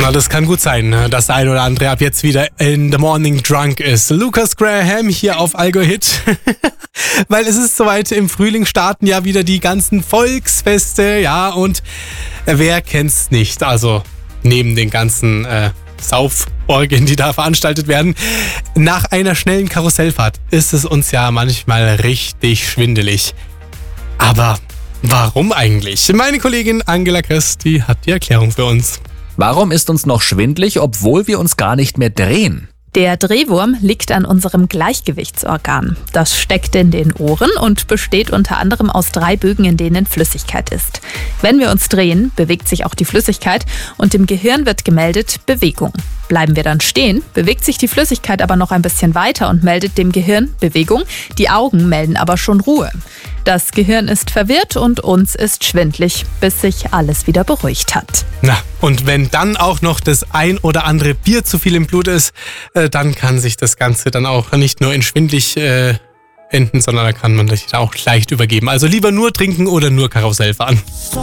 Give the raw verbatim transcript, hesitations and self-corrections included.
Ja, das kann gut sein, dass der ein oder andere ab jetzt wieder in the morning drunk ist. Lucas Graham hier auf Allgäu Hit. Weil es ist soweit, im Frühling starten ja wieder die ganzen Volksfeste, ja, und wer kennt's nicht? Also neben den ganzen äh, Sauforgien, die da veranstaltet werden, nach einer schnellen Karussellfahrt ist es uns ja manchmal richtig schwindelig. Aber warum eigentlich? Meine Kollegin Angela Christi hat die Erklärung für uns. Warum ist uns noch schwindlig, obwohl wir uns gar nicht mehr drehen? Der Drehwurm liegt an unserem Gleichgewichtsorgan. Das steckt in den Ohren und besteht unter anderem aus drei Bögen, in denen Flüssigkeit ist. Wenn wir uns drehen, bewegt sich auch die Flüssigkeit und im Gehirn wird gemeldet Bewegung. Bleiben wir dann stehen, bewegt sich die Flüssigkeit aber noch ein bisschen weiter und meldet dem Gehirn Bewegung. Die Augen melden aber schon Ruhe. Das Gehirn ist verwirrt und uns ist schwindlig, bis sich alles wieder beruhigt hat. Na, und wenn dann auch noch das ein oder andere Bier zu viel im Blut ist, äh, dann kann sich das Ganze dann auch nicht nur in schwindlig äh, enden, sondern da kann man sich auch leicht übergeben. Also lieber nur trinken oder nur Karussell fahren.